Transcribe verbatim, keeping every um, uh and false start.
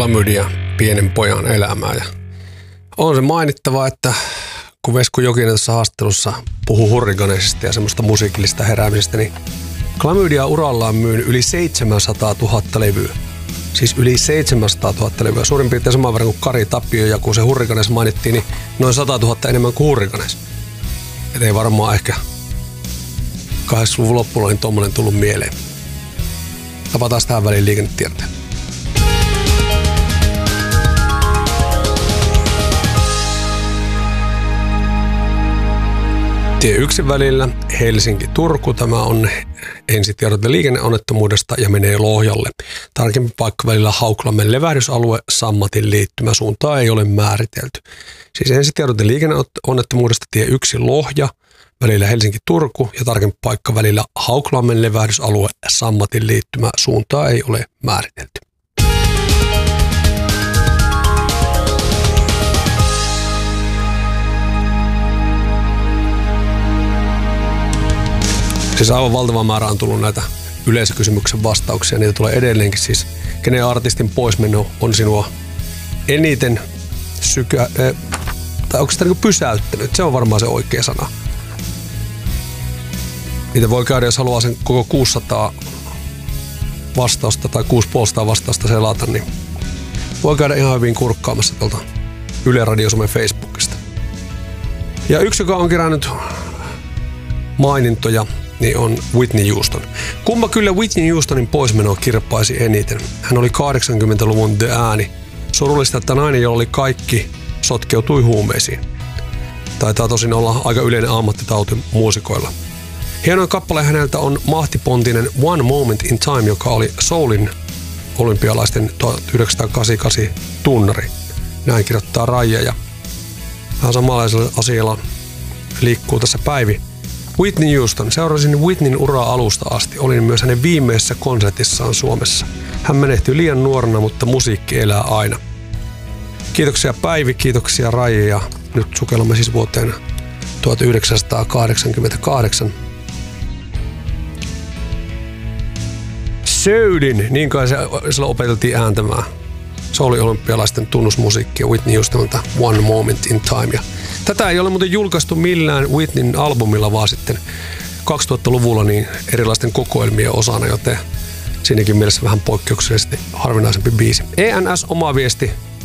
klamydia pienen pojan elämää. Ja on se mainittava, että kun Vesku Jokinen tässä haastattelussa puhuu hurrikaneista ja semmoista musiikillista heräämisestä, niin klamydia urallaan myynyt yli seitsemänsataatuhatta levyä. Siis yli seitsemänsataatuhatta levyä. Suurin piirtein saman verran kuin Kari Tapio, ja kun se hurrikanes mainittiin, niin noin satatuhatta enemmän kuin hurrikanes. Et ei varmaan ehkä kahdeksankymmentäluvun loppuun niin tommonen tullut mieleen. Tapataan tähän väliin liikennetiedotteen. Tie yksi välillä Helsinki-Turku. Tämä on ensitiedote liikenneonnettomuudesta ja menee Lohjalle. Tarkempi paikka välillä Hauklammen levähdysalue, Sammatin liittymä. Suuntaa ei ole määritelty. Siis ensitiedote liikenneonnettomuudesta tie yksi Lohja välillä Helsinki-Turku ja tarkempi paikka välillä Hauklammen levähdysalue, Sammatin liittymä. Suuntaa ei ole määritelty. Siis aivan valtava määrä on tullut näitä yleisökysymyksen vastauksia. Niitä tulee edelleenkin siis. Kenen artistin poismeno on sinua eniten sykä... Eh, tai onko sitä niin kuin pysäyttänyt? Se on varmaan se oikea sana. Niitä voi käydä, jos haluaa sen koko kuusisataa vastausta tai kuusisataaviisikymmentä vastausta selata, niin voi käydä ihan hyvin kurkkaamassa tuolta Yle Radio Suomen Facebookista. Ja yksi, joka on kerännyt mainintoja, niin on Whitney Houston. Kumma kyllä Whitney Houstonin poismenoa kirppaisi eniten. Hän oli kahdeksankymmentäluvun The ääni. Surullista, että nainen, jolla oli kaikki, sotkeutui huumeisiin. Taitaa tosin olla aika yleinen ammattitauti muusikoilla. Hienoin kappale häneltä on mahtipontinen One Moment in Time, joka oli Soulin olympialaisten tuhatyhdeksänsataakahdeksankymmentäkahdeksan tunnari. Näin kirjoittaa Raija, ja vähän samanlaisella asialla liikkuu tässä Päivi. Whitney Houston. Seurasin Whitneyn uraa alusta asti. Olin myös hänen viimeisessä konsertissaan Suomessa. Hän menehtyi liian nuorena, mutta musiikki elää aina. Kiitoksia Päivi, kiitoksia Raija, ja nyt sukellamme siis vuoteen tuhatyhdeksänsataakahdeksankymmentäkahdeksan. Söydin, niin kai se sillä opeteltiin ääntämään. Se oli olympialaisten tunnusmusiikkia Whitney Houstonilta One Moment in Time. Ja tätä ei ole muuten julkaistu millään Whitneyn albumilla, vaan sitten kaksituhattaluvulla niin erilaisten kokoelmien osana, joten siinäkin mielessä vähän poikkeuksellisesti harvinaisempi biisi. E N S oma viesti